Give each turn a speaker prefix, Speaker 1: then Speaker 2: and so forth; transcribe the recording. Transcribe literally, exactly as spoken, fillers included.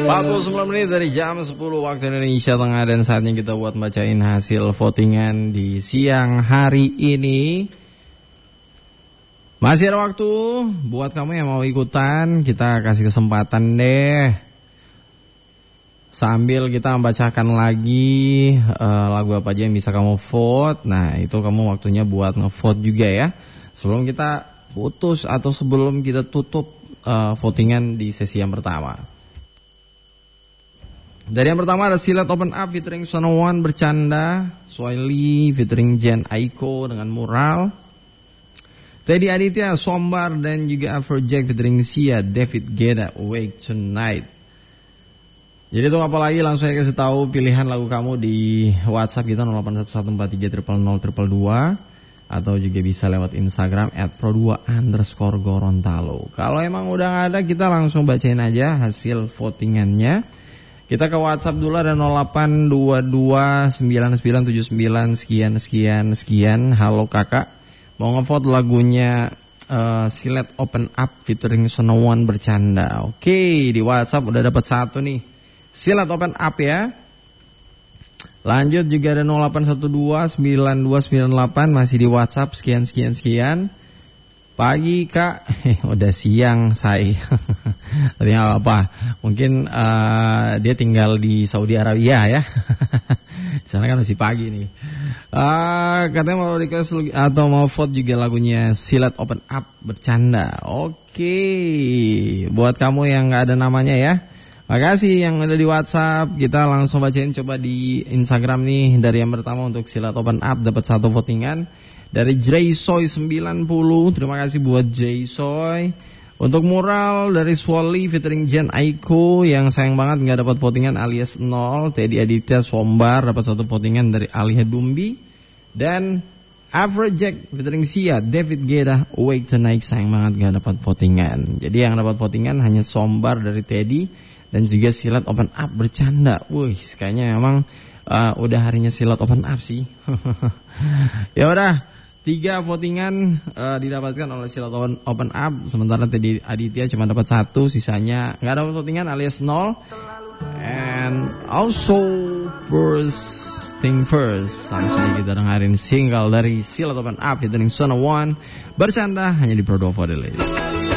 Speaker 1: empat puluh sembilan menit dari jam sepuluh waktu Indonesia Tengah, dan saatnya kita buat bacain hasil votingan di siang hari ini. Masih ada waktu buat kamu yang mau ikutan, kita kasih kesempatan deh. Sambil kita membacakan lagi uh, lagu apa aja yang bisa kamu vote. Nah, itu kamu waktunya buat ngevote juga ya. Sebelum kita putus atau sebelum kita tutup uh, votingan di sesi yang pertama. Dari yang pertama ada Silat Open Up featuring Sonowan Bercanda, Swiley featuring Jen Aiko dengan Mural, Teddy Aditya Sombar, dan juga Afrojack featuring Sia, David Guetta Awake Tonight. Jadi tunggu apa lagi, langsung saya kasih tahu pilihan lagu kamu di WhatsApp kita nol delapan satu satu empat tiga nol nol nol dua, atau juga bisa lewat Instagram at pro dua underscore Gorontalo. Kalau emang udah gak ada, kita langsung bacain aja hasil votingannya. Kita ke WhatsApp dulu, ada nol delapan dua dua sembilan sembilan tujuh sembilan sekian sekian sekian. Halo kakak, mau ngevote lagunya uh, Silat Open Up featuring Sonowan Bercanda. Oke, di WhatsApp udah dapat satu nih, Silat Open Up ya. Lanjut juga ada nol delapan satu dua sembilan dua sembilan delapan, masih di WhatsApp, sekian sekian sekian. Pagi kak, eh, udah siang say. Tapi gak apa-apa, mungkin uh, dia tinggal di Saudi Arabia ya. Di sana kan masih pagi nih. Uh, katanya mau request atau mau vote juga lagunya Silat Open Up Bercanda. Oke, buat kamu yang gak ada namanya ya, makasih yang ada di WhatsApp. Kita langsung bacain coba di Instagram nih. Dari yang pertama untuk Silat Open Up dapat satu votingan dari Jraysoy sembilan puluh. Terima kasih buat Jraysoy. Untuk Mural dari Swally featuring Jen Aiko, yang sayang banget gak dapat votingan alias nol. Teddy Aditya Sombar dapat satu votingan dari Alia Dumbi. Dan Afrojack featuring Sia, David Guetta Awake Tonight, sayang banget gak dapat votingan. Jadi yang dapat votingan hanya Sombar dari Teddy dan juga Silat Open Up Bercanda. Wih, kayaknya memang uh, udah harinya Silat Open Up sih. Ya udah, tiga votingan uh, didapatkan oleh Silat Open Up, sementara Teddy Aditya cuma dapat satu, sisanya nggak dapat votingan alias nol. And also first thing first, langsung kita dengerin single dari Silat Open Up featuring Sonowan Bercanda hanya di Pro dua for the List.